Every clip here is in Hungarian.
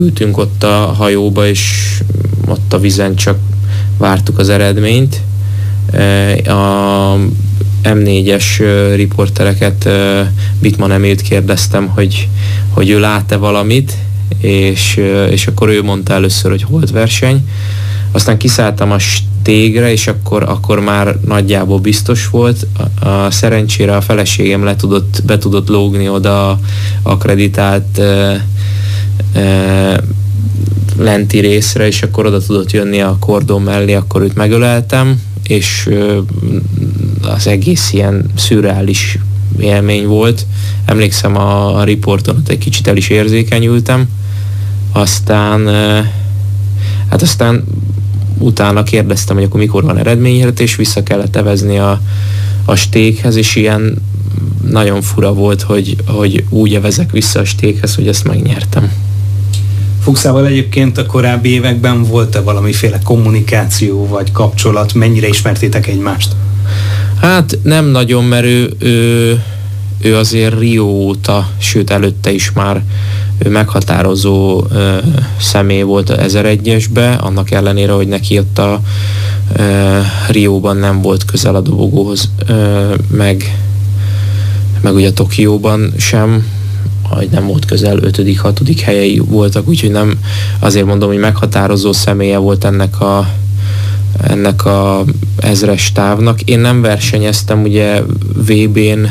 ültünk ott a hajóba, és ott a vízen csak vártuk az eredményt. A M4-es riportereket, Bitman Emilt kérdeztem, hogy ő lát-e valamit, és akkor ő mondta először, hogy holdverseny. Aztán kiszálltam a stégre, és akkor már nagyjából biztos volt. Szerencsére a feleségem be tudott lógni oda akkreditált lenti részre, és akkor oda tudott jönni a kordon mellé, akkor őt megöleltem, és az egész ilyen szürreális élmény volt. Emlékszem a riporton, ott egy kicsit el is érzékenyültem. Aztán utána kérdeztem, hogy akkor mikor van eredményhirdetés, vissza kellett evezni a stéghez, és ilyen nagyon fura volt, hogy úgy evezek vissza a stéghez, hogy ezt megnyertem. Fuchsával egyébként a korábbi években volt-e valamiféle kommunikáció vagy kapcsolat? Mennyire ismertétek egymást? Hát nem nagyon, mert ő azért Rio óta, sőt előtte is már ő meghatározó személy volt a 1001-esbe, annak ellenére, hogy neki ott a Rióban nem volt közel a dobogóhoz, meg ugye Tokióban sem, hogy nem volt közel, 5.-6. helyei voltak, úgyhogy nem, azért mondom, hogy meghatározó személye volt ennek a 1000-es távnak. Én nem versenyeztem ugye VB-n,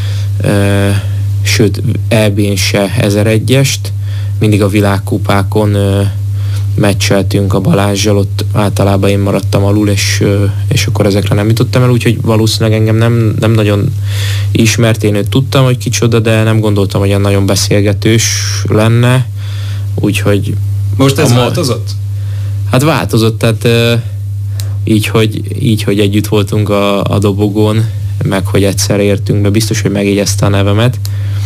sőt EB-n se 1001-est, mindig a világkupákon meccseltünk a Balázsjal, ott általában én maradtam alul, és akkor ezekre nem jutottam el, úgyhogy valószínűleg engem nem nagyon ismert, én őt tudtam, hogy kicsoda, de nem gondoltam, hogy ilyen nagyon beszélgetős lenne, úgyhogy... Most ez változott? Hát változott, tehát így, hogy együtt voltunk a dobogón, meg hogy egyszer értünk be, biztos, hogy megjegyezte a nevemet,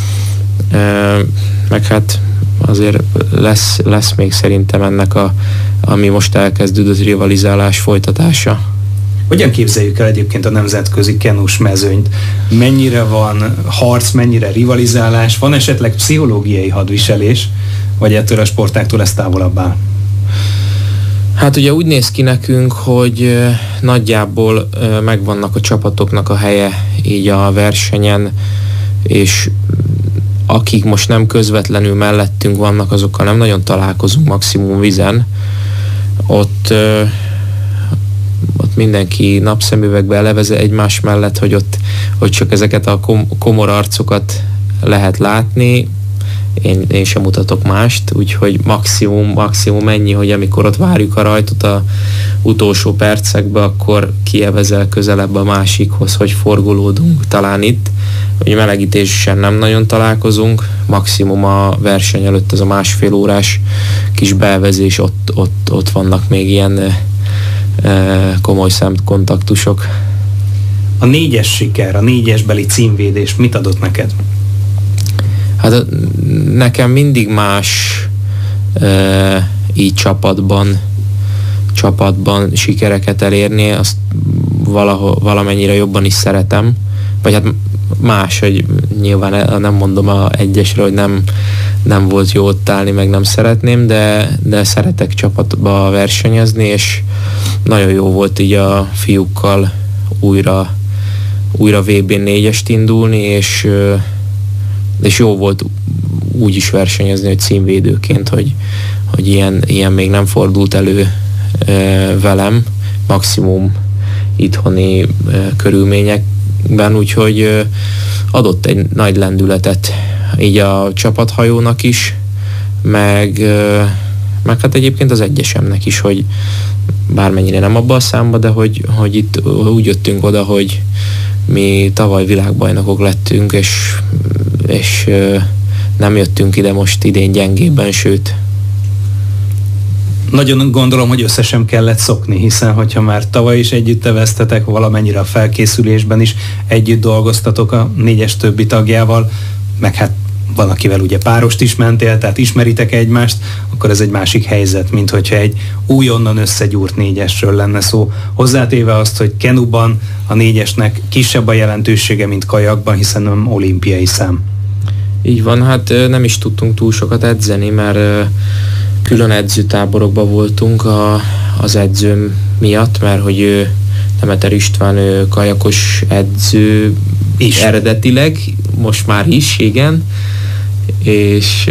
meg hát azért lesz még szerintem ennek ami most elkezdődött rivalizálás folytatása. Hogyan képzeljük el egyébként a nemzetközi kenus mezőnyt? Mennyire van harc, mennyire rivalizálás? Van esetleg pszichológiai hadviselés, vagy ettől a sportáktól ez távolabb áll? Hát ugye úgy néz ki nekünk, hogy nagyjából megvannak a csapatoknak a helye így a versenyen, és akik most nem közvetlenül mellettünk vannak, azokkal nem nagyon találkozunk, maximum vízen. Ott mindenki napszemüvegbe elevez egymás mellett, hogy csak ezeket a komor arcokat lehet látni. Én sem mutatok mást, úgyhogy maximum ennyi, hogy amikor ott várjuk a rajtot a utolsó percekbe, akkor kievezel közelebb a másikhoz, hogy forgolódunk talán itt. Ugye melegítésen nem nagyon találkozunk, maximum a verseny előtt ez a másfél órás kis beevezés, ott vannak még ilyen komoly szemkontaktusok. A 4-es siker, a 4-esbeli címvédés mit adott neked? Hát nekem mindig más így csapatban sikereket elérni, azt valamennyire jobban is szeretem, vagy hát más, hogy nyilván nem mondom a 1-esre, hogy nem volt jó ott állni, meg nem szeretném, de szeretek csapatba versenyezni, és nagyon jó volt így a fiúkkal újra VB 4-est indulni, és jó volt úgy is versenyezni, hogy címvédőként, hogy ilyen még nem fordult elő velem, maximum itthoni körülményekben, úgyhogy adott egy nagy lendületet így a csapathajónak is, meg hát egyébként az 1-esemnek is, hogy bármennyire nem abban a számba, de hogy itt úgy jöttünk oda, hogy mi tavaly világbajnokok lettünk, és nem jöttünk ide most idén gyengébben, sőt. Nagyon gondolom, hogy össze sem kellett szokni, hiszen hogyha már tavaly is együtt eveztetek, valamennyire a felkészülésben is együtt dolgoztatok a 4-es többi tagjával, meg hát van, akivel ugye párost is mentél, tehát ismeritek egymást, akkor ez egy másik helyzet, mint hogyha egy újonnan összegyúrt 4-esről lenne szó. Hozzátéve azt, hogy kenuban a 4-esnek kisebb a jelentősége, mint kajakban, hiszen nem olimpiai szám. Így van, hát nem is tudtunk túl sokat edzeni, mert külön edzőtáborokban voltunk az edzőm miatt, mert hogy ő, Demeter István, ő kajakos edző is eredetileg, most már is, igen, és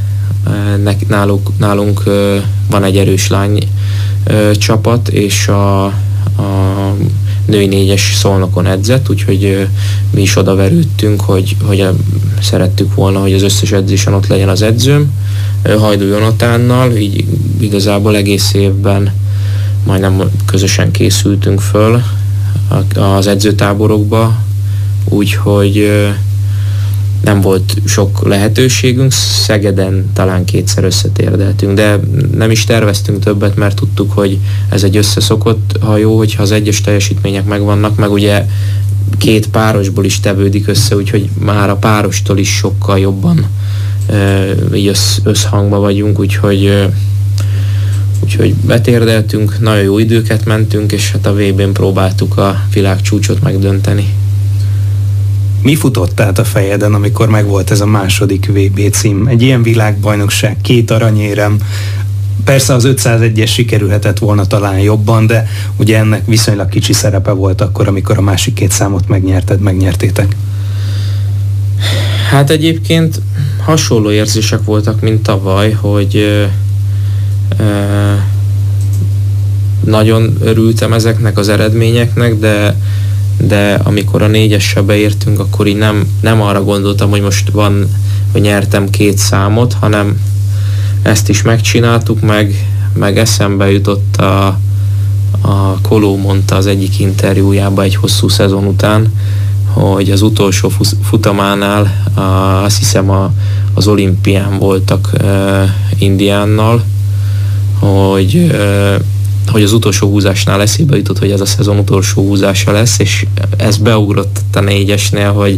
nálunk van egy erős lány csapat, és a női 4-es Szolnokon edzett, úgyhogy mi is odaverődtünk, hogy szerettük volna, hogy az összes edzésen ott legyen az edzőm, Hajdú Jonatánnal, így igazából egész évben majdnem közösen készültünk föl az edzőtáborokba, úgyhogy nem volt sok lehetőségünk, Szegeden talán 2-szer összetérdeltünk, de nem is terveztünk többet, mert tudtuk, hogy ez egy összeszokott hajó, hogyha az egyes teljesítmények megvannak, meg ugye 2 párosból is tevődik össze, úgyhogy már a párostól is sokkal jobban így összhangba vagyunk, úgyhogy betérdeltünk, nagyon jó időket mentünk, és hát a VB-n próbáltuk a világcsúcsot megdönteni. Mi futott át a fejeden, amikor megvolt ez a második VB cím? Egy ilyen világbajnokság, 2 aranyérem. Persze az 501-es sikerülhetett volna talán jobban, de ugye ennek viszonylag kicsi szerepe volt akkor, amikor a másik 2 számot megnyertétek. Hát egyébként hasonló érzések voltak, mint tavaly, hogy nagyon örültem ezeknek az eredményeknek, de amikor a 4-essel beértünk, akkor így nem arra gondoltam, hogy most hogy nyertem 2 számot, hanem ezt is megcsináltuk, meg eszembe jutott a Koló mondta az egyik interjújában egy hosszú szezon után, hogy az utolsó futamánál azt hiszem az olimpián voltak Indiánnal, hogy az utolsó húzásnál eszébe jutott, hogy ez a szezon utolsó húzása lesz, és ez beugrott a 4-esnél,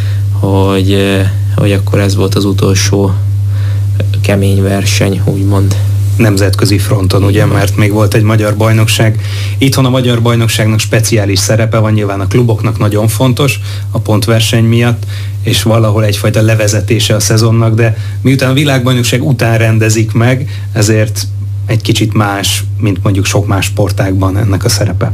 hogy akkor ez volt az utolsó kemény verseny, úgymond. Nemzetközi fronton, ugye, mert még volt egy magyar bajnokság. Itthon a magyar bajnokságnak speciális szerepe van, nyilván a kluboknak nagyon fontos a pontverseny miatt, és valahol egyfajta levezetése a szezonnak, de miután a világbajnokság után rendezik meg, ezért egy kicsit más, mint mondjuk sok más sportágban ennek a szerepe.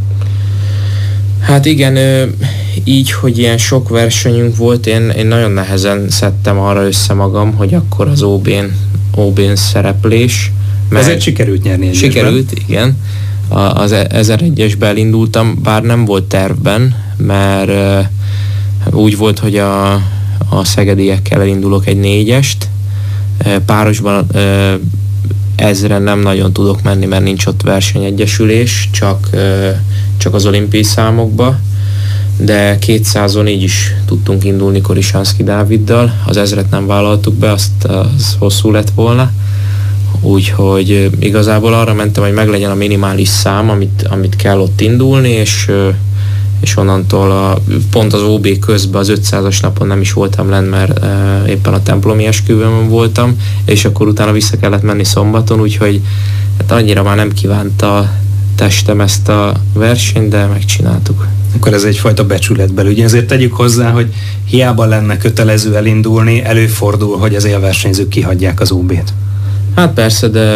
Hát igen, így, hogy ilyen sok versenyünk volt, én nagyon nehezen szedtem arra össze magam, hogy akkor az OB-n szereplés. Ezért sikerült nyerni egyesben. Sikerült, igen. Az 1001-esbe elindultam, bár nem volt tervben, mert úgy volt, hogy a szegediekkel elindulok egy 4-est. Párosban 1000-en nem nagyon tudok menni, mert nincs ott versenyegyesülés, csak az olimpiai számokba, de 200-on így is tudtunk indulni Korisánszky Dáviddal, az 1000-et nem vállaltuk be, az hosszú lett volna, úgyhogy igazából arra mentem, hogy meglegyen a minimális szám, amit kell ott indulni, és onnantól pont az OB közben az 500-as napon nem is voltam lenn, mert éppen a templomi esküvőmön voltam, és akkor utána vissza kellett menni szombaton, úgyhogy hát annyira már nem kívánta a testem ezt a versenyt, de megcsináltuk. Akkor ez egyfajta becsületbelügy. Ezért tegyük hozzá, hogy hiába lenne kötelező elindulni, előfordul, hogy az élversenyzők kihagyják az OB-t. Hát persze, de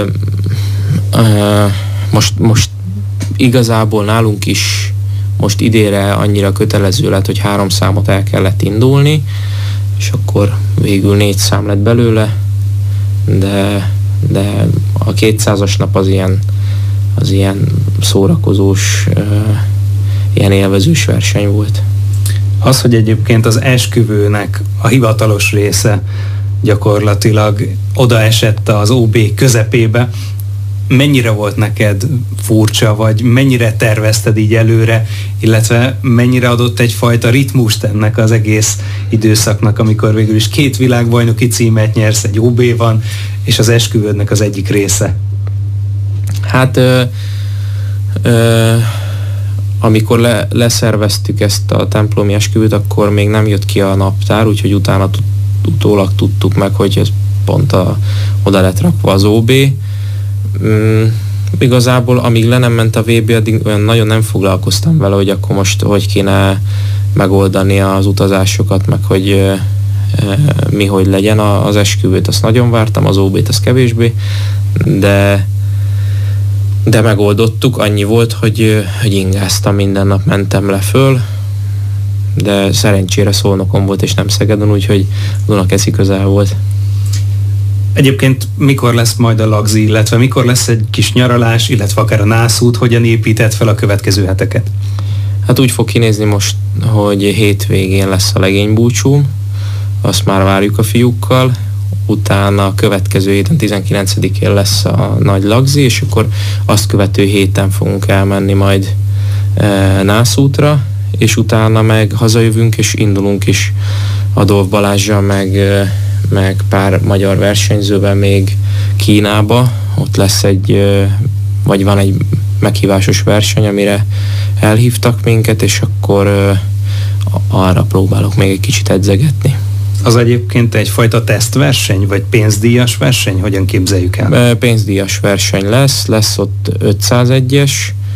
most igazából nálunk is most idére annyira kötelező lett, hogy 3 számot el kellett indulni, és akkor végül 4 szám lett belőle, de a 200-as nap az ilyen szórakozós, ilyen élvezős verseny volt. Az, hogy egyébként az esküvőnek a hivatalos része gyakorlatilag odaesett az OB közepébe, mennyire volt neked furcsa, vagy mennyire tervezted így előre, illetve mennyire adott egyfajta ritmust ennek az egész időszaknak, amikor végül is 2 világbajnoki címet nyersz, egy OB van, és az esküvődnek az egyik része? Hát amikor leszerveztük ezt a templomi esküvőt, akkor még nem jött ki a naptár, úgyhogy utólag tudtuk meg, hogy ez pont oda lett rakva az OB. Igazából amíg le nem ment a VB, addig olyan nagyon nem foglalkoztam vele, hogy akkor most hogy kéne megoldani az utazásokat, meg hogy mi hogy legyen. Az esküvőt azt nagyon vártam, az OB-t azt kevésbé, de megoldottuk. Annyi volt, hogy ingáztam, minden nap mentem le föl, de szerencsére Szolnokon volt és nem Szegeden, úgyhogy Dunakeszi közel volt. Egyébként mikor lesz majd a lagzi, illetve mikor lesz egy kis nyaralás, illetve akár a nászút, hogyan épített fel a következő heteket? Hát úgy fog kinézni most, hogy hétvégén lesz a legénybúcsú, azt már várjuk a fiúkkal, utána a következő héten 19-én lesz a nagy lagzi, és akkor azt követő héten fogunk elmenni majd nászútra, és utána meg hazajövünk, és indulunk is Adolf Balázsral, meg pár magyar versenyzővel még Kínába. Ott lesz vagy van egy meghívásos verseny, amire elhívtak minket, és akkor arra próbálok még egy kicsit edzegetni. Az egyébként egyfajta tesztverseny, vagy pénzdíjas verseny? Hogyan képzeljük el? Pénzdíjas verseny lesz ott 501-es,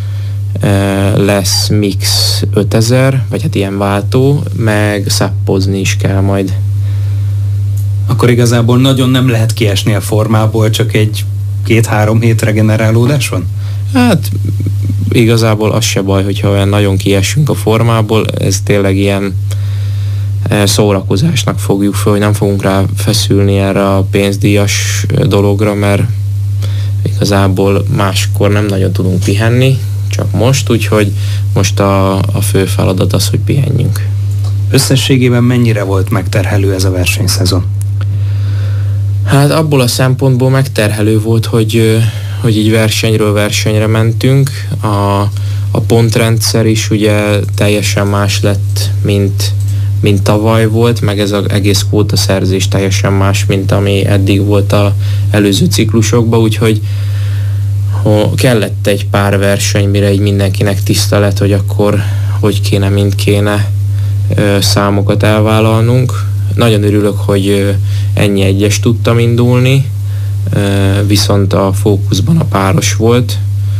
lesz mix 5000, vagy hát ilyen váltó, meg szappozni is kell majd. Akkor igazából nagyon nem lehet kiesni a formából, csak egy 2-3 hét regenerálódás van? Hát igazából az se baj, hogyha olyan nagyon kiesünk a formából, ez tényleg ilyen szórakozásnak fogjuk föl, hogy nem fogunk rá feszülni erre a pénzdíjas dologra, mert igazából máskor nem nagyon tudunk pihenni, csak most, úgyhogy most a fő feladat az, hogy pihenjünk. Összességében mennyire volt megterhelő ez a versenyszezon? Hát abból a szempontból megterhelő volt, hogy így versenyről versenyre mentünk. A pontrendszer is ugye teljesen más lett, mint tavaly volt, meg ez az egész kvótaszerzés teljesen más, mint ami eddig volt az előző ciklusokban, úgyhogy kellett egy pár verseny, mire így mindenkinek tiszta lett, hogy akkor hogy kéne, mint kéne számokat elvállalnunk. Nagyon örülök, hogy ennyi egyes tudtam indulni, viszont a fókuszban a páros volt,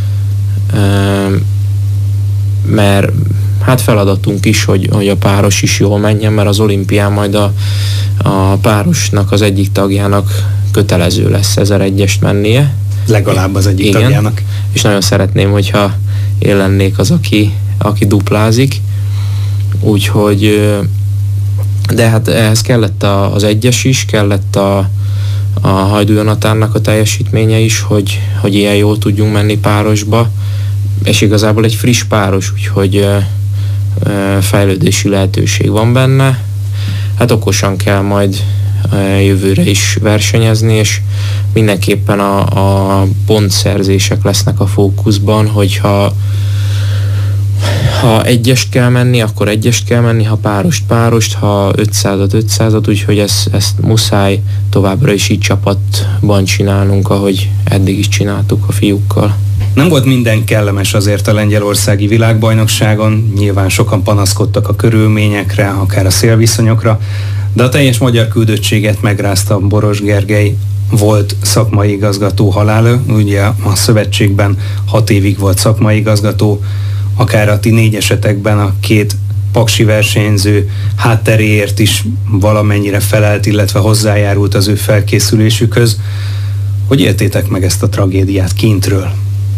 mert hát feladatunk is, hogy a páros is jól menjen, mert az olimpián majd a párosnak az egyik tagjának kötelező lesz 1001-est mennie. Legalább az egyik igen, tagjának. És nagyon szeretném, hogyha én lennék az, aki duplázik. Úgyhogy, de hát ehhez kellett az egyes is, kellett a Hajdú Jonatánnak a teljesítménye is, hogy ilyen jól tudjunk menni párosba, és igazából egy friss páros, úgyhogy fejlődési lehetőség van benne. Hát okosan kell majd jövőre is versenyezni, és mindenképpen a pontszerzések lesznek a fókuszban, hogyha egyest kell menni, akkor egyest kell menni, ha párost, ha 500-at, úgyhogy ezt muszáj továbbra is így csapatban csinálnunk, ahogy eddig is csináltuk a fiúkkal. Nem volt minden kellemes azért a lengyelországi világbajnokságon, nyilván sokan panaszkodtak a körülményekre, akár a szélviszonyokra, de a teljes magyar küldöttséget megrázta Boros Gergely, volt szakmai igazgató halála, ugye a szövetségben 6 évig volt szakmai igazgató, akár a ti 4 esetekben a 2 paksi versenyző hátteréért is valamennyire felelt, illetve hozzájárult az ő felkészülésükhöz. Hogy éltétek meg ezt a tragédiát kintről?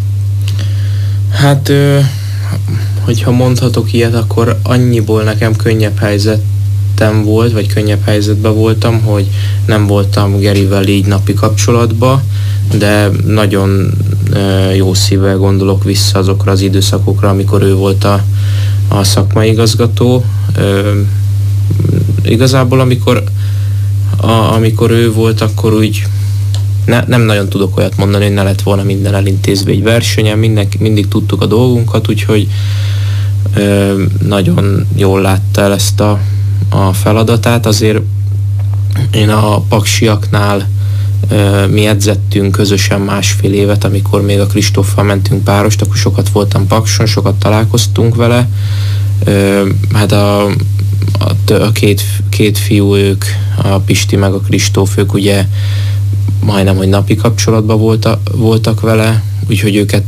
Hát, hogyha mondhatok ilyet, akkor annyiból nekem könnyebb helyzetem volt, vagy könnyebb helyzetben voltam, hogy nem voltam Gerivel így napi kapcsolatban, de nagyon jó szívvel gondolok vissza azokra az időszakokra, amikor ő volt a szakmai igazgató. Igazából amikor ő volt, akkor úgy nem nagyon tudok olyat mondani, hogy ne lett volna minden elintézve egy versenyen, mindig tudtuk a dolgunkat, úgyhogy nagyon jól látta el ezt a feladatát. Azért én a paksiaknál mi edzettünk közösen 1,5 évet, amikor még a Kristóffal mentünk párost, akkor sokat voltam Pakson, sokat találkoztunk vele. Hát a két fiú, ők, a Pisti meg a Kristóf, ők ugye majdnem, hogy napi kapcsolatban voltak vele, úgyhogy őket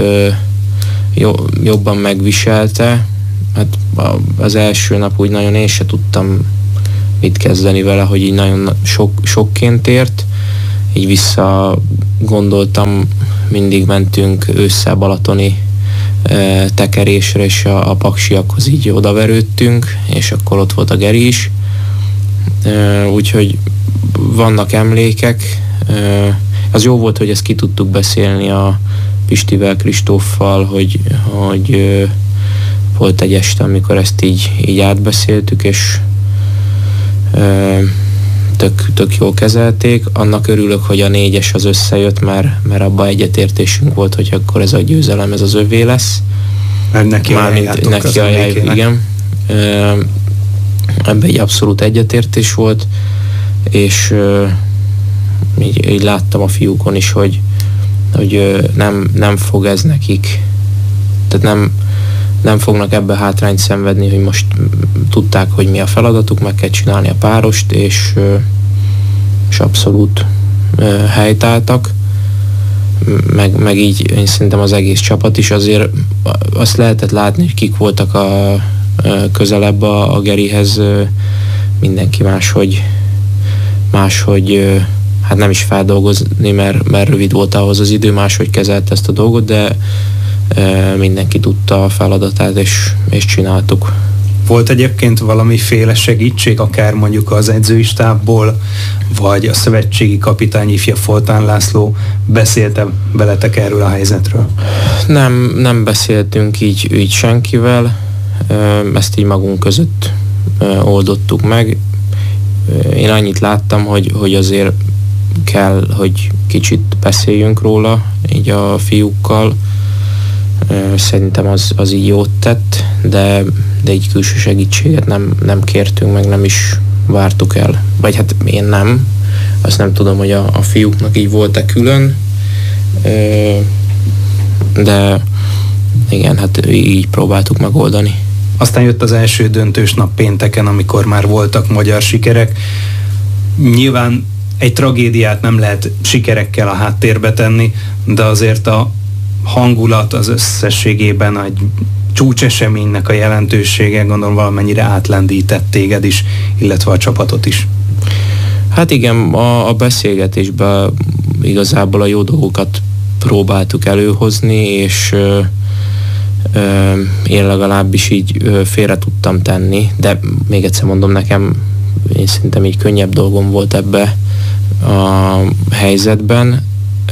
jobban megviselte. Hát az első nap úgy nagyon én se tudtam mit kezdeni vele, hogy így nagyon sokként ért. Így vissza gondoltam, mindig mentünk ősszel balatoni tekerésre, és a paksiakhoz így odaverődtünk, és akkor ott volt a Geri is. Úgyhogy vannak emlékek. Az jó volt, hogy ezt ki tudtuk beszélni a Pistivel, Kristóffal, hogy volt egy este, amikor ezt így átbeszéltük, és tök jól kezelték. Annak örülök, hogy a 4-es az összejött, mert abban egyetértésünk volt, hogy akkor ez a győzelem, ez az övé lesz. Mert neki ajánljuk, igen. Ebben egy abszolút egyetértés volt, és így láttam a fiúkon is, hogy nem fog ez nekik, tehát nem fognak ebbe hátrányt szenvedni, hogy most tudták, hogy mi a feladatuk, meg kell csinálni a párost, és abszolút helytáltak, meg így én szerintem az egész csapat is, azért azt lehetett látni, hogy kik voltak a közelebb a Gerihez, mindenki máshogy hát nem is feldolgozni, mert rövid volt ahhoz az idő, máshogy kezelte ezt a dolgot, de mindenki tudta a feladatát, és csináltuk. Volt egyébként valamiféle segítség, akár mondjuk az edzői stábból, vagy a szövetségi kapitány ifja Foltán László beszélte veletek erről a helyzetről? Nem beszéltünk így senkivel, ezt így magunk között oldottuk meg. Én annyit láttam, hogy azért kell, hogy kicsit beszéljünk róla, így a fiúkkal. Szerintem az így jót tett, de egy külső segítséget nem kértünk, meg nem is vártuk el. Vagy hát én nem. Azt nem tudom, hogy a fiúknak így volt-e külön. De igen, hát így próbáltuk megoldani. Aztán jött az első döntős nap pénteken, amikor már voltak magyar sikerek. Nyilván egy tragédiát nem lehet sikerekkel a háttérbe tenni, de azért a hangulat az összességében egy csúcseseménynek a jelentősége, gondolom valamennyire átlendített téged is, illetve a csapatot is. Hát igen, a beszélgetésben igazából a jó dolgokat próbáltuk előhozni, és én legalábbis így félre tudtam tenni, de még egyszer mondom, nekem én szerintem így könnyebb dolgom volt ebbe a helyzetben.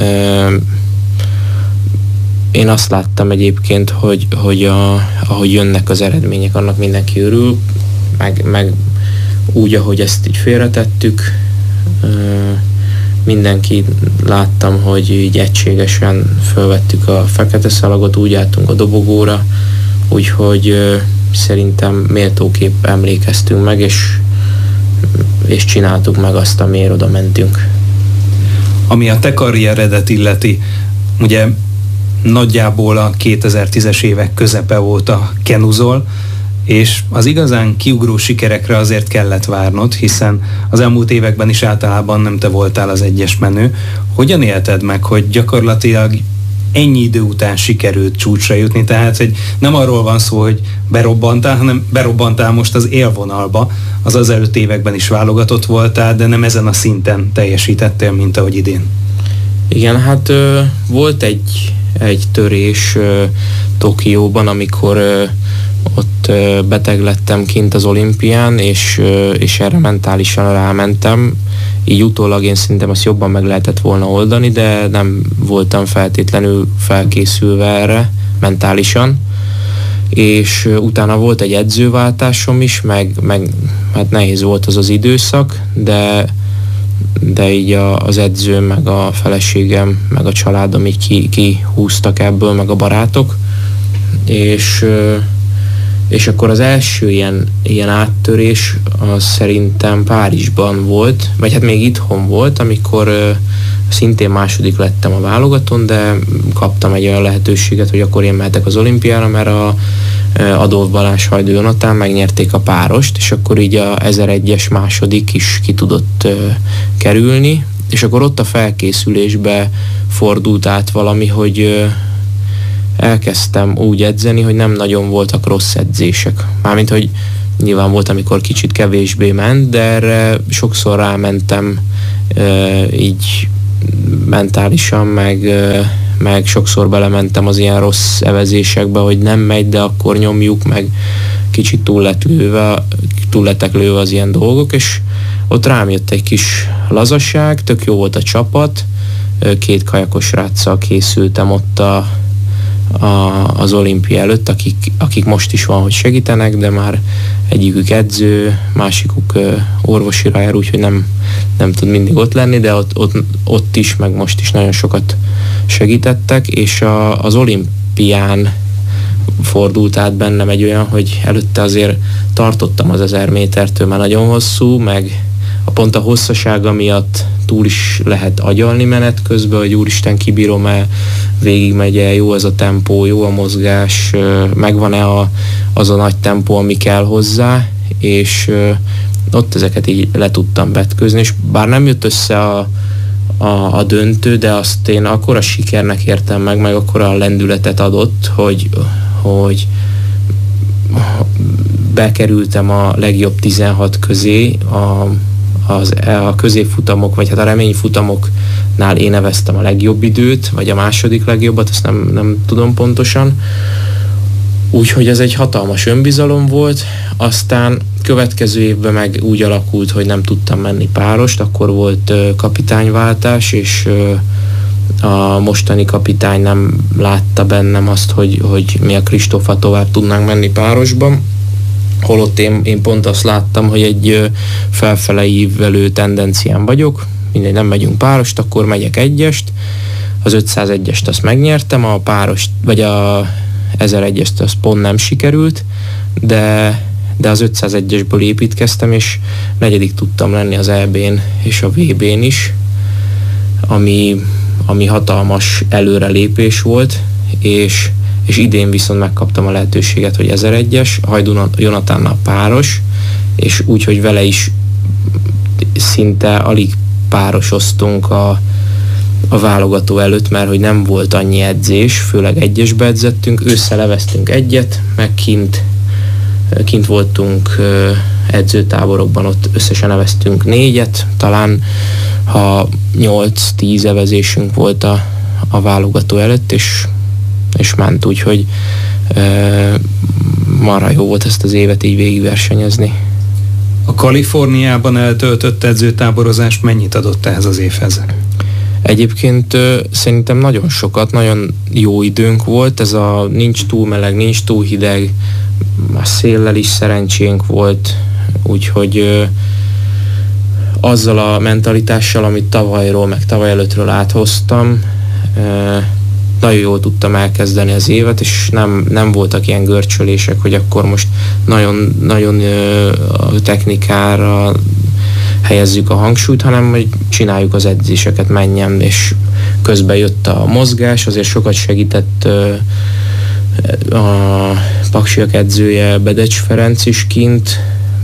Én azt láttam egyébként, hogy ahogy jönnek az eredmények, annak mindenki örül, meg úgy, ahogy ezt így félretettük, mindenki láttam, hogy így egységesen fölvettük a fekete szalagot, úgy álltunk a dobogóra, úgyhogy szerintem méltóképp emlékeztünk meg, és csináltuk meg azt, amiért oda mentünk. Ami a te karrieredet illeti, ugye nagyjából a 2010-es évek közepe óta kenuzol, és az igazán kiugró sikerekre azért kellett várnod, hiszen az elmúlt években is általában nem te voltál az egyes menő. Hogyan élted meg, hogy gyakorlatilag ennyi idő után sikerült csúcsra jutni? Tehát, hogy nem arról van szó, hogy berobbantál, hanem berobbantál most az élvonalba. Az előtt években is válogatott voltál, de nem ezen a szinten teljesítettél, mint ahogy idén. Igen, hát volt egy törés Tokióban, amikor ott beteg lettem kint az olimpián, és erre mentálisan rámentem. Így utólag én szerintem azt jobban meg lehetett volna oldani, de nem voltam feltétlenül felkészülve erre mentálisan. És utána volt egy edzőváltásom is, meg hát nehéz volt az időszak, de így az edzőm, meg a feleségem, meg a családom így kihúztak ebből, meg a barátok. És akkor az első ilyen áttörés az szerintem Párizsban volt, vagy hát még itthon volt, amikor szintén második lettem a válogatón, de kaptam egy olyan lehetőséget, hogy akkor én mehetek az olimpiára, mert a Adolf Balázs Hajdú Jonatán megnyerték a párost, és akkor így a 1001-es második is ki tudott kerülni, és akkor ott a felkészülésbe fordult át valami, hogy elkezdtem úgy edzeni, hogy nem nagyon voltak rossz edzések. Mármint, hogy nyilván volt, amikor kicsit kevésbé ment, de erre sokszor rámentem így mentálisan, meg sokszor belementem az ilyen rossz evezésekbe, hogy nem megy, de akkor nyomjuk, meg kicsit túl lettek lőve az ilyen dolgok, és ott rám jött egy kis lazaság, tök jó volt a csapat, 2 kajakos sráccal készültem ott az olimpia előtt, akik most is van, hogy segítenek, de már egyikük edző, másikuk orvosira jár, úgyhogy nem tud mindig ott lenni, de ott is, meg most is nagyon sokat segítettek, és az olimpián fordult át bennem egy olyan, hogy előtte azért tartottam az 1000 métertől, már nagyon hosszú, meg pont a hosszasága miatt túl is lehet agyalni menet közben, hogy úristen, kibírom-e, végigmegy-e, jó ez a tempó, jó a mozgás, megvan-e az a nagy tempó, ami kell hozzá, és ott ezeket így le tudtam vetközni, és bár nem jött össze a döntő, de azt én akkora sikernek értem meg akkora a lendületet adott, hogy bekerültem a legjobb 16 közé, a középfutamok, vagy hát a reményfutamoknál én neveztem a legjobb időt, vagy a második legjobbat, azt nem tudom pontosan. Úgyhogy ez egy hatalmas önbizalom volt, aztán következő évben meg úgy alakult, hogy nem tudtam menni párost, akkor volt kapitányváltás, és a mostani kapitány nem látta bennem azt, hogy mi a Kristóffal tovább tudnánk menni párosban. Holott én pont azt láttam, hogy egy felfele ívelő tendencián vagyok, mindegy, nem megyünk párost, akkor megyek egyest, az 501-est azt megnyertem, a párost, vagy a 1001-est azt pont nem sikerült, de az 501-esből építkeztem, és 4. tudtam lenni az EB-n és a VB-n is, ami hatalmas előrelépés volt, és idén viszont megkaptam a lehetőséget, hogy 1001-es, Hajdú Jonatánnal páros, és úgy, hogy vele is szinte alig párosoztunk a válogató előtt, mert hogy nem volt annyi edzés, főleg egyesbe edzettünk, ősszel leveztünk egyet, meg kint voltunk edzőtáborokban, ott összesen neveztünk 4-et, talán ha 8-10 evezésünk volt a válogató előtt, és ment, úgyhogy marha jó volt ezt az évet így végigversenyezni. A Kaliforniában eltöltött edzőtáborozás mennyit adott ehhez az évhez? Egyébként szerintem nagyon sokat, nagyon jó időnk volt, ez nincs túl meleg, nincs túl hideg, a széllel is szerencsénk volt, úgyhogy azzal a mentalitással, amit tavalyról, meg tavaly előttről áthoztam, nagyon jól tudtam elkezdeni az évet, és nem voltak ilyen görcsölések, hogy akkor most nagyon a technikára helyezzük a hangsúlyt, hanem hogy csináljuk az edzéseket, menjen, és közben jött a mozgás, azért sokat segített a Paksiak edzője, Bedecs Ferenc is kint,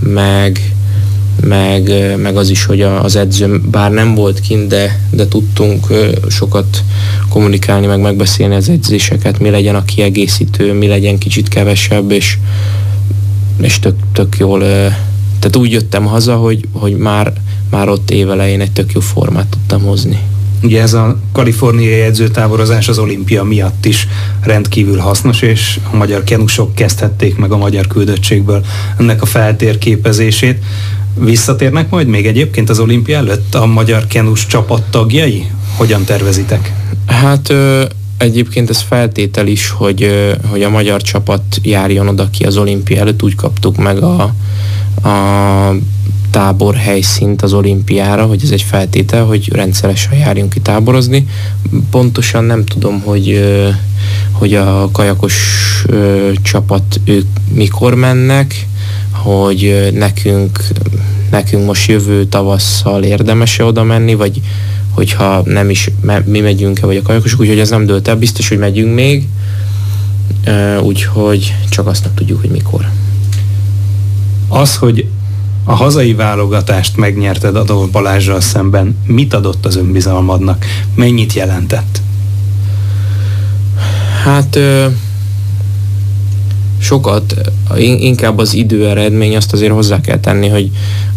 meg az is, hogy az edző bár nem volt kint, de tudtunk sokat kommunikálni, meg megbeszélni az edzéseket, mi legyen a kiegészítő, mi legyen kicsit kevesebb, és tök jól, tehát úgy jöttem haza, hogy már ott évelején egy tök jó formát tudtam hozni. Ugye ez a kaliforniai edzőtáborozás az olimpia miatt is rendkívül hasznos, és a magyar kenusok kezdhették meg a magyar küldöttségből ennek a feltérképezését. Visszatérnek majd még egyébként az olimpia előtt a magyar kenus csapat tagjai? Hogyan tervezitek? Hát egyébként ez feltétel is, hogy a magyar csapat járjon oda ki az olimpia előtt, úgy kaptuk meg a tábor helyszínt az olimpiára, hogy ez egy feltétel, hogy rendszeresen járjunk ki táborozni. Pontosan nem tudom, hogy a kajakos csapat ők mikor mennek, hogy nekünk most jövő tavasszal érdemes-e oda menni, vagy hogyha nem is mi megyünk-e, vagy a kajakosok, úgyhogy ez nem dőlt el, biztos, hogy megyünk még, úgyhogy csak azt nem tudjuk, hogy mikor. Az, hogy a hazai válogatást megnyerted Adolf Balázssal szemben, mit adott az önbizalmadnak? Mennyit jelentett? Hát sokat, inkább az idő eredmény, azt azért hozzá kell tenni, hogy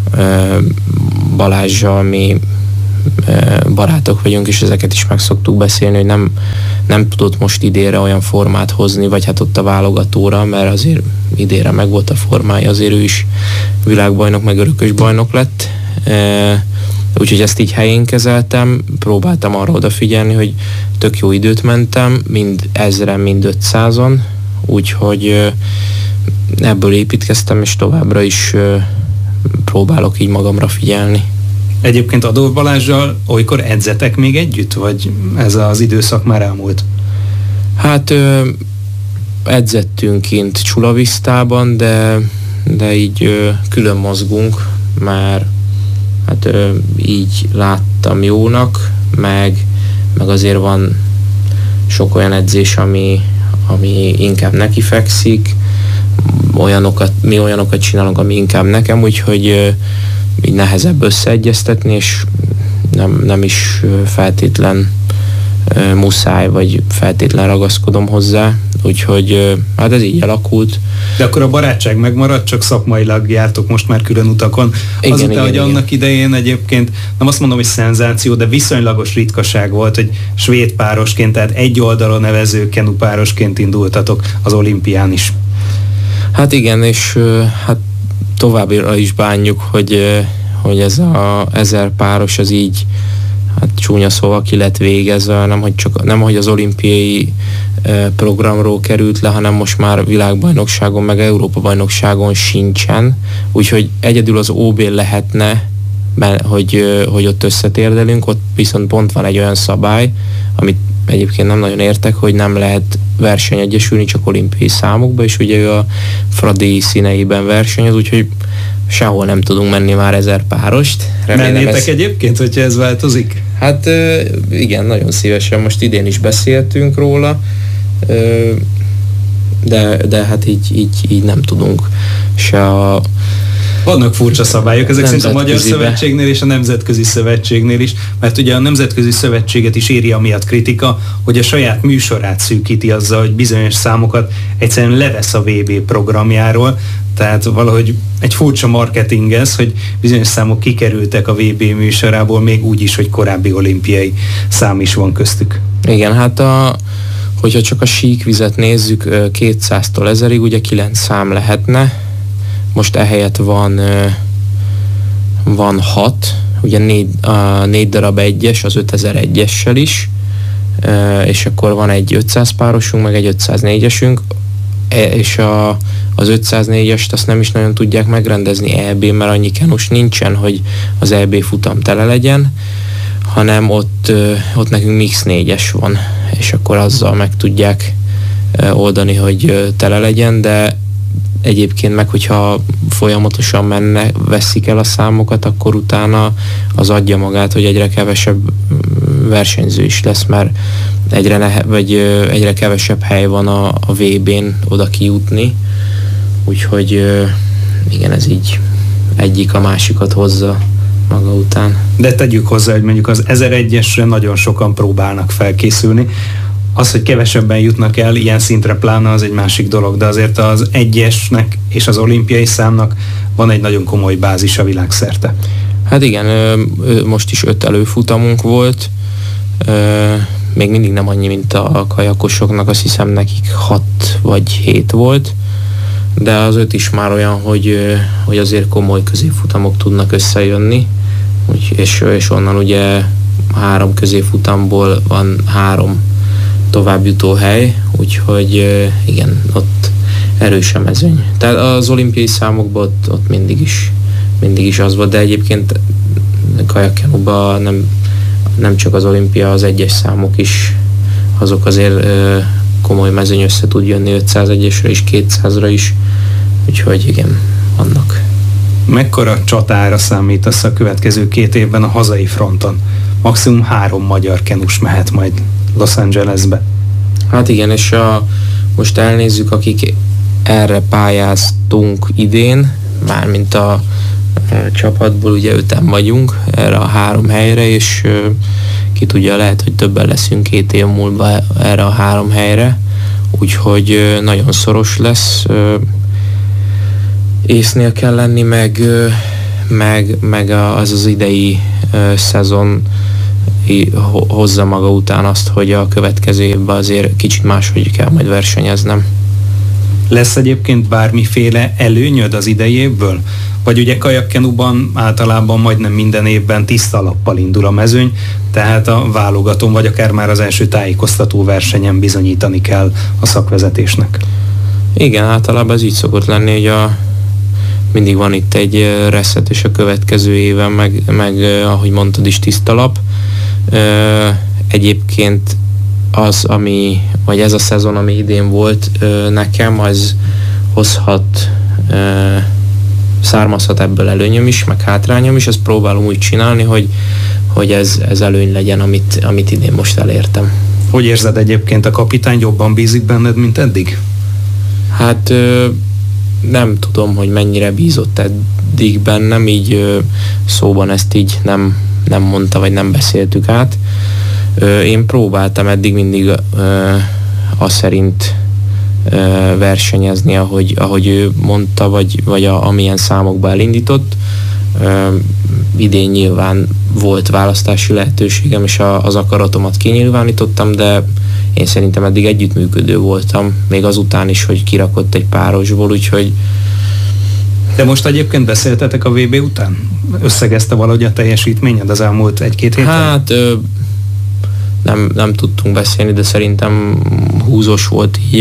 Balázssal mi barátok vagyunk, és ezeket is meg szoktuk beszélni, hogy nem tudott most idénre olyan formát hozni, vagy hát ott a válogatóra, mert azért idénre meg volt a formája, azért ő is világbajnok, meg örökös bajnok lett. Úgyhogy ezt így helyén kezeltem, próbáltam arra odafigyelni, hogy tök jó időt mentem, mind 1000-en, mind 500-on, úgyhogy ebből építkeztem, és továbbra is próbálok így magamra figyelni. Egyébként Adolf Balázssal olykor edzetek még együtt, vagy ez az időszak már elmúlt? Hát edzettünk kint Csulavisztában, de így külön mozgunk, már hát így láttam jónak, meg azért van sok olyan edzés, ami inkább neki fekszik, mi olyanokat csinálunk, ami inkább nekem, úgyhogy így nehezebb összeegyeztetni, és nem is feltétlen muszáj, vagy feltétlen ragaszkodom hozzá, úgyhogy hát ez így alakult. De akkor a barátság megmaradt, csak szakmailag jártok most már külön utakon. Azután, hogy annak idején egyébként, nem azt mondom, hogy szenzáció, de viszonylagos ritkaság volt, hogy svéd párosként, tehát egy oldalon nevező kenupárosként indultatok az olimpián is. Hát igen, és hát továbbra is bánjuk, hogy ez a 1000 páros az így, hát csúnya szóval ki lett végezve, nem hogy az olimpiai programról került le, hanem most már világbajnokságon, meg Európa-bajnokságon sincsen, úgyhogy egyedül az OB-n lehetne, hogy ott összetérdelünk, ott viszont pont van egy olyan szabály, amit egyébként nem nagyon értek, hogy nem lehet versenyegyesülni csak olimpiai számokba, és ugye ő a Fradi színeiben versenyez, úgyhogy sehol nem tudunk menni már 1000 párost. Mennétek egyébként, hogyha ez változik? Hát igen, nagyon szívesen. Most idén is beszéltünk róla, de hát így nem tudunk se a... Vannak furcsa szabályok, ezek szerint a Magyar Szövetségnél és a Nemzetközi Szövetségnél is, mert ugye a Nemzetközi Szövetséget is éri amiatt kritika, hogy a saját műsorát szűkíti azzal, hogy bizonyos számokat egyszerűen levesz a VB programjáról, tehát valahogy egy furcsa marketing ez, hogy bizonyos számok kikerültek a VB műsorából, még úgy is, hogy korábbi olimpiai szám is van köztük. Igen, hát hogyha csak a síkvizet nézzük, 200-tól 1000-ig ugye 9 szám lehetne. Most ehelyett van 6, ugye 4 darab egyes, az 5001-essel is, és akkor van egy 500 párosunk, meg egy 504-esünk, és az 504-est azt nem is nagyon tudják megrendezni EB-n, mert annyi kenus nincsen, hogy az EB futam tele legyen, hanem ott nekünk mix 4-es van, és akkor azzal meg tudják oldani, hogy tele legyen, de egyébként meg, hogyha folyamatosan veszik el a számokat, akkor utána az adja magát, hogy egyre kevesebb versenyző is lesz, mert egyre kevesebb hely van a VB-n oda kijutni. Úgyhogy igen, ez így egyik a másikat hozza maga után. De tegyük hozzá, hogy mondjuk az 1001-esre nagyon sokan próbálnak felkészülni. Az, hogy kevesebben jutnak el ilyen szintre, pláne az egy másik dolog, de azért az egyesnek és az olimpiai számnak van egy nagyon komoly bázisa világszerte. Hát igen, most is 5 előfutamunk volt, még mindig nem annyi, mint a kajakosoknak, azt hiszem nekik 6 vagy 7 volt, de az 5 is már olyan, hogy azért komoly középfutamok tudnak összejönni, és onnan ugye 3 középfutamból van 3 továbbjutó hely, úgyhogy igen, ott erős a mezőny. Tehát az olimpiai számokban ott mindig is az volt, de egyébként kajakkenúban nem csak az olimpia, az egyes számok is, azok azért komoly mezőny össze tud jönni 501-esre is, 200-ra is, úgyhogy igen, vannak. Mekkora csatára számítasz a következő 2 évben a hazai fronton? Maximum 3 magyar kenus mehet majd Los Angelesbe. Hát igen, és most elnézzük, akik erre pályáztunk idén, mármint a csapatból ugye 5-en vagyunk erre a 3 helyre, és ki tudja, lehet, hogy többen leszünk 2 év múlva erre a 3 helyre, úgyhogy nagyon szoros lesz, észnél kell lenni, meg az idei szezon hozza maga után azt, hogy a következő évben azért kicsit máshogy kell majd versenyeznem. Lesz egyébként bármiféle előnyöd az idei évből? Vagy ugye kajakkenuban általában majdnem minden évben tiszta lappal indul a mezőny, tehát a válogatón vagy akár már az első tájékoztató versenyen bizonyítani kell a szakvezetésnek. Igen, általában ez így szokott lenni, hogy mindig van itt egy reset, és a következő éven meg ahogy mondtad is, tiszta lap. Egyébként vagy ez a szezon, ami idén volt nekem, az hozhat, származhat ebből előnyöm is, meg hátrányom is, ezt próbálom úgy csinálni, hogy ez előny legyen, amit idén most elértem. Hogy érzed egyébként, a kapitány jobban bízik benned, mint eddig? Hát nem tudom, hogy mennyire bízott eddig bennem, így szóban ezt így nem mondta, vagy nem beszéltük át. Én próbáltam eddig mindig azt szerint versenyezni, ahogy ő mondta, vagy amilyen számokba elindított. Idén nyilván volt választási lehetőségem, és az akaratomat kinyilvánítottam, de én szerintem eddig együttműködő voltam, még azután is, hogy kirakott egy párosból, úgyhogy... De most egyébként beszéltetek a VB után? Összegezte valahogy a teljesítményed az elmúlt 1-2 héten? Hát nem tudtunk beszélni, de szerintem húzós volt így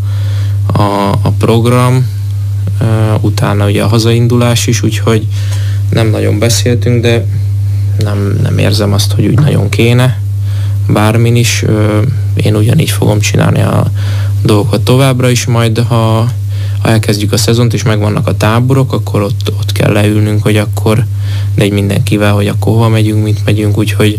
a program, utána ugye a hazaindulás is, úgyhogy nem nagyon beszéltünk, de nem érzem azt, hogy úgy nagyon kéne bármin is. Én ugyanígy fogom csinálni a dolgokat továbbra is, majd ha elkezdjük a szezont és megvannak a táborok, akkor ott kell leülnünk, hogy akkor de mindenkivel, hogy akkor hova megyünk, mint megyünk, úgyhogy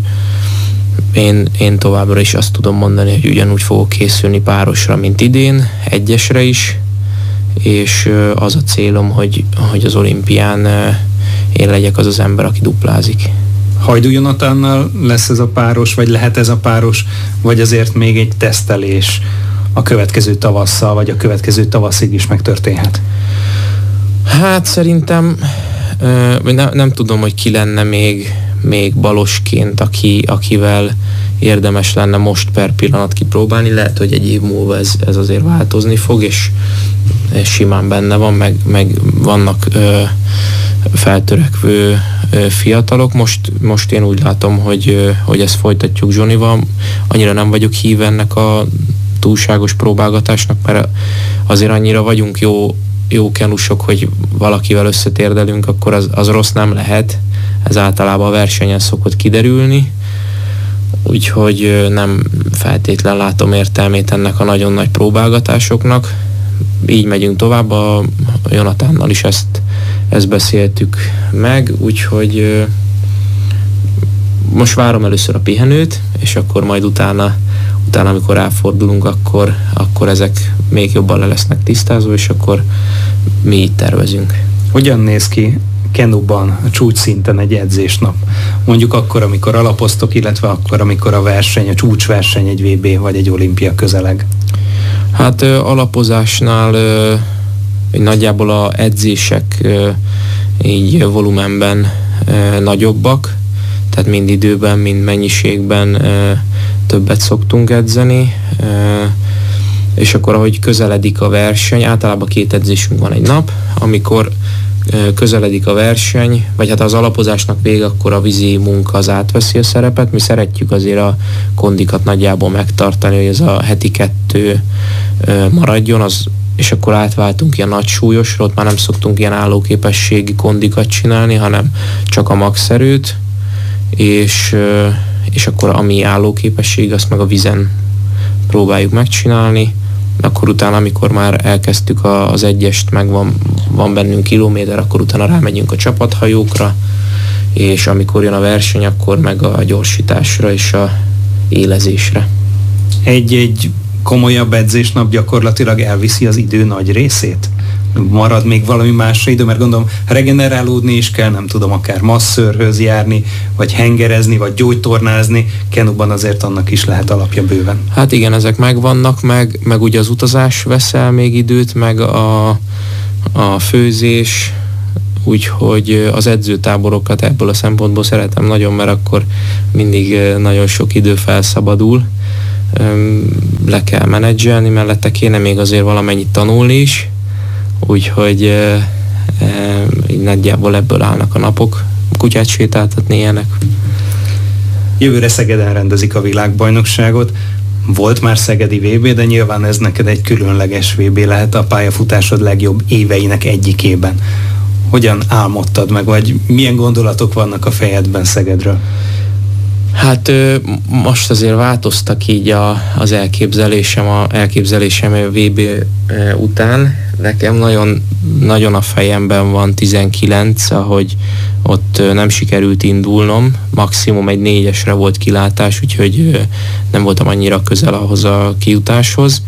én továbbra is azt tudom mondani, hogy ugyanúgy fogok készülni párosra, mint idén, egyesre is, és az a célom, hogy az olimpián én legyek az ember, aki duplázik. Hajdú Jonatánnal lesz ez a páros, vagy lehet ez a páros, vagy azért még egy tesztelés a következő tavasszal, vagy a következő tavaszig is megtörténhet? Hát szerintem nem tudom, hogy ki lenne még balosként, akivel érdemes lenne most per pillanat kipróbálni. Lehet, hogy egy év múlva ez azért változni fog, és simán benne van, meg vannak feltörekvő fiatalok. Most én úgy látom, hogy ezt folytatjuk Zsonival. Annyira nem vagyok híve ennek a túlságos próbálgatásnak, mert azért annyira vagyunk jó kenusok, hogy valakivel összetérdelünk, akkor az rossz nem lehet. Ez általában a versenyen szokott kiderülni, úgyhogy nem feltétlen látom értelmét ennek a nagyon nagy próbálgatásoknak. Így megyünk tovább, a Jonatánnal is ezt beszéltük meg, úgyhogy most várom először a pihenőt, és akkor majd utána amikor ráfordulunk, akkor ezek még jobban le lesznek tisztázva, és akkor mi így tervezünk. Hogyan néz ki kenuban a csúcsszinten egy edzésnap? Mondjuk akkor, amikor alapoztok, illetve akkor, amikor a csúcsverseny egy VB vagy egy olimpia közeleg. Hát alapozásnál nagyjából a edzések így volumenben nagyobbak, tehát mind időben, mind mennyiségben többet szoktunk edzeni, és akkor ahogy közeledik a verseny, általában 2 edzésünk van egy nap, amikor közeledik a verseny, vagy hát az alapozásnak vége, akkor a vízi munka az átveszi a szerepet. Mi szeretjük azért a kondikat nagyjából megtartani, hogy ez a heti 2 maradjon, és akkor átváltunk ilyen nagy súlyosra, ott már nem szoktunk ilyen állóképességi kondikat csinálni, hanem csak a max erőt, és akkor ami állóképesség, azt meg a vízen próbáljuk megcsinálni. Akkor utána, amikor már elkezdtük az egyest, meg van bennünk kilométer, akkor utána rámegyünk a csapathajókra, és amikor jön a verseny, akkor meg a gyorsításra és a élezésre. Egy komolyabb edzésnap gyakorlatilag elviszi az idő nagy részét? marad még valami másra idő, mert gondolom regenerálódni is kell, nem tudom, akár masszörhöz járni, vagy hengerezni, vagy gyógytornázni, kenuban azért annak is lehet alapja bőven. Hát igen, ezek megvannak, meg ugye az utazás veszel még időt, meg a főzés, úgyhogy az edzőtáborokat ebből a szempontból szeretem nagyon, mert akkor mindig nagyon sok idő felszabadul, le kell menedzselni, mellette kéne még azért valamennyit tanulni is, úgyhogy így nagyjából ebből állnak a napok, kutyát sétáltatni ilyenek. Jövőre Szegeden rendezik a világbajnokságot. Volt már szegedi VB, de nyilván ez neked egy különleges VB lehet a pályafutásod legjobb éveinek egyikében. Hogyan álmodtad meg, vagy milyen gondolatok vannak a fejedben Szegedről? Hát most azért változtak így az elképzelésem a VB után. Nekem nagyon a fejemben van 19, ahogy ott nem sikerült indulnom. Maximum egy 4-esre volt kilátás, úgyhogy nem voltam annyira közel ahhoz a kijutáshoz.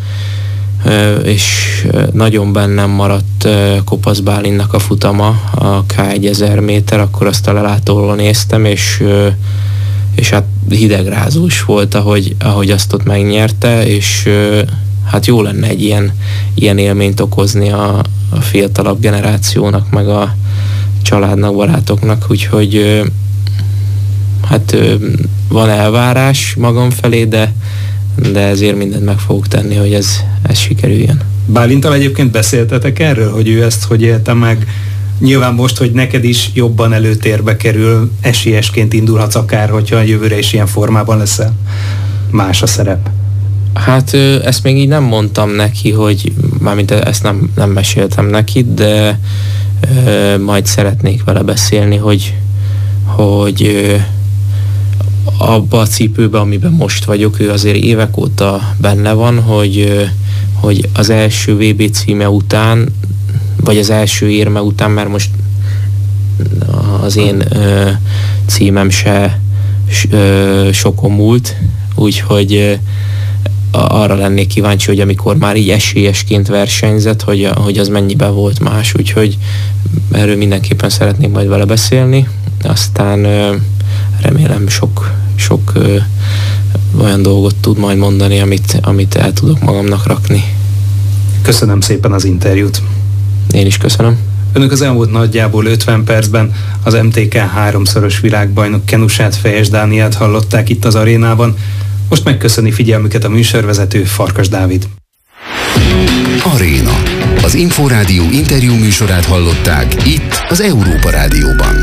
És nagyon bennem maradt Kopasz Bálintnak a futama, a K1000 méter, akkor azt a lelátóról néztem, és hát hidegrázós volt, ahogy azt ott megnyerte, és hát jó lenne egy ilyen élményt okozni a fiatalabb generációnak, meg a családnak, barátoknak, úgyhogy hát van elvárás magam felé, de ezért mindent meg fogok tenni, hogy ez sikerüljön. Bálinttal egyébként beszéltetek erről, hogy ő ezt hogy élte meg? Nyilván most, hogy neked is jobban előtérbe kerül, esélyesként indulhatsz akár, hogyha jövőre is ilyen formában leszel. Más a szerep. Hát ezt még így nem mondtam neki, hogy mármint ezt nem meséltem neki, de majd szeretnék vele beszélni, hogy abba a cipőben, amiben most vagyok, ő azért évek óta benne van, hogy az első VB címe után, vagy az első érme után, mert most az én címem se sokon múlt, úgyhogy arra lennék kíváncsi, hogy amikor már így esélyesként versenyzett, hogy az mennyiben volt más, úgyhogy erről mindenképpen szeretnék majd vele beszélni, aztán remélem sok olyan dolgot tud majd mondani, amit el tudok magamnak rakni. Köszönöm szépen az interjút. Én is köszönöm. Önök az elmúlt nagyjából 50 percben az MTK 3-szoros világbajnok Kenusát, Fejes Dánielt hallották itt az arénában. Most megköszöni figyelmüket a műsorvezető, Farkas Dávid. Aréna. Az Inforádió interjú műsorát hallották itt az Európa Rádióban.